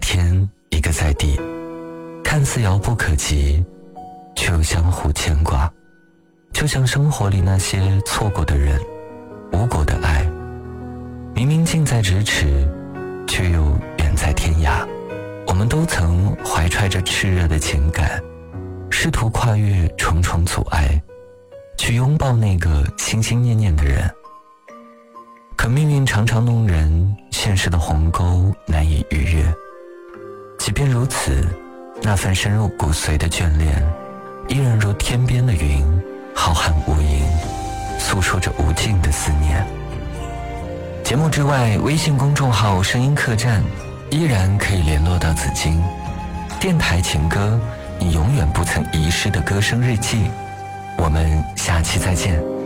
天，一个在地，看似遥不可及，却又相互牵挂。就像生活里那些错过的人，无果的爱，明明近在咫尺，却又远在天涯。我们都曾怀揣着炽热的情感，试图跨越重重阻碍，去拥抱那个心心念念的人。可命运常常弄人，现实的鸿沟难以逾越。即便如此，那份深入骨髓的眷恋，依然如天边的云，浩瀚无垠，诉说着无尽的思念。节目之外，微信公众号声音客栈依然可以联络到紫金。电台情歌，你永远不曾遗失的歌声日记。我们下期再见。